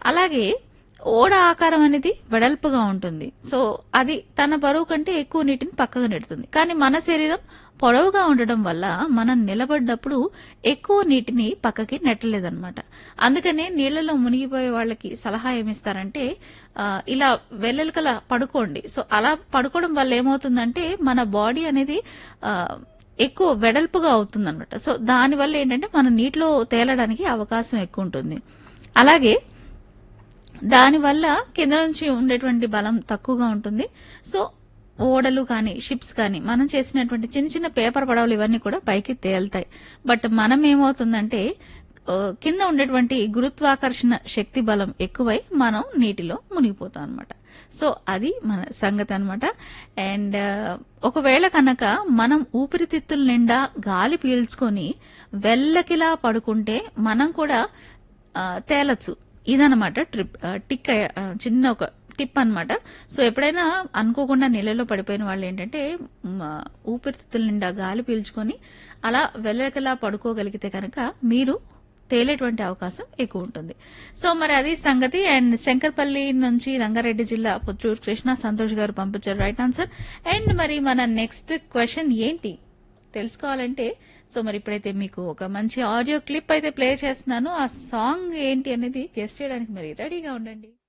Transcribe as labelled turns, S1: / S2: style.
S1: అలాగే ఓడ ఆకారం అనేది వెడల్పుగా ఉంటుంది. సో అది తన బరువు కంటే ఎక్కువ నీటిని పక్కకు నెడుతుంది. కానీ మన శరీరం పొడవుగా ఉండడం వల్ల మనం నిలబడ్డప్పుడు ఎక్కువ నీటిని పక్కకి నెట్టలేదన్నమాట. అందుకనే నీళ్లలో మునిగిపోయే వాళ్ళకి సలహా ఏమిస్తారంటే ఇలా వెల్లెలకలా పడుకోండి. సో అలా పడుకోవడం వల్ల ఏమవుతుందంటే మన బాడీ అనేది ఆ, ఎక్కువ వెడల్పుగా అవుతుందన్నమాట. సో దానివల్ల ఏంటంటే మనం నీటిలో తేలడానికి అవకాశం ఎక్కువ ఉంటుంది. అలాగే దానివల్ల కింద నుంచి ఉండేటువంటి బలం తక్కువగా ఉంటుంది. సో ఓడలు కానీ షిప్స్ కానీ మనం చేసినటువంటి చిన్న చిన్న పేపర్ పడవలు ఇవన్నీ కూడా పైకి తేలుతాయి. బట్ మనం ఏమవుతుందంటే కింద ఉండేటువంటి గురుత్వాకర్షణ శక్తి బలం ఎక్కువై మనం నీటిలో మునిగిపోతాం అనమాట. సో అది మన సంగతి అనమాట. అండ్ ఒకవేళ కనుక మనం ఊపిరితిత్తుల నిండా గాలి పీల్చుకొని వెల్లకిలా పడుకుంటే మనం కూడా తేలచ్చు. ఇదనమాట చిన్న ఒక టిప్ అన్నమాట. సో ఎప్పుడైనా అనుకోకుండా నీళ్ళలో పడిపోయిన వాళ్ళు ఏంటంటే ఊపిరితిత్తుల నిండా గాలి పీల్చుకొని అలా వెళ్ళకలా పడుకోగలిగితే కనుక మీరు తేలేటువంటి అవకాశం ఎక్కువ ఉంటుంది. సో మరి అది సంగతి. అండ్ శంకర్పల్లి నుంచి రంగారెడ్డి జిల్లా పుత్తూరు కృష్ణ సంతోష్ గారు పంపించారు రైట్ ఆన్సర్. అండ్ మరి మన నెక్స్ట్ క్వశ్చన్ ఏంటి తెలుసుకోవాలంటే సో మరి ఇప్పుడైతే మీకు ఒక మంచి ఆడియో క్లిప్ అయితే ప్లే చేస్తున్నాను. ఆ సాంగ్ ఏంటి అనేది గెస్ట్ చేయడానికి మరి రెడీగా ఉండండి.